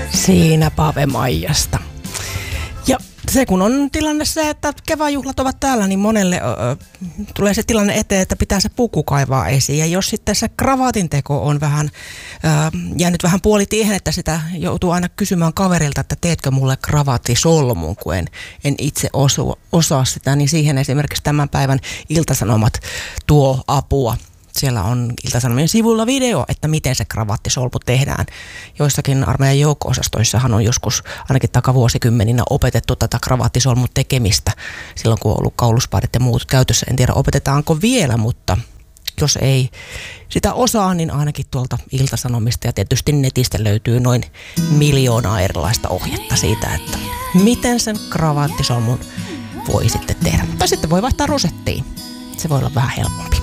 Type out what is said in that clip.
Siinä Pave Maijasta. Ja se kun on tilanne se, että kevätjuhlat ovat täällä, niin monelle tulee se tilanne eteen, että pitää se puku kaivaa esiin. Ja jos sitten se kravaatin teko on vähän jäänyt vähän puolitiehen, että sitä joutuu aina kysymään kaverilta, että teetkö mulle kravaattisolmun, kun en itse osaa sitä, niin siihen esimerkiksi tämän päivän Ilta-Sanomat tuo apua. Siellä on Ilta-Sanomien sivuilla video, että miten se kravaattisolmu tehdään. Joissakin armeijan joukko-osastoissahan on joskus ainakin takavuosikymmeninä opetettu tätä kravaattisolmun tekemistä silloin, kun on ollut kauluspaidit ja muut käytössä. En tiedä, opetetaanko vielä, mutta jos ei sitä osaa, niin ainakin tuolta Ilta-Sanomista ja tietysti netistä löytyy noin 1 miljoonaa erilaista ohjetta siitä, että miten sen kravaattisolmun voi sitten tehdä. Tai sitten voi vaihtaa rosettiin. Se voi olla vähän helpompi.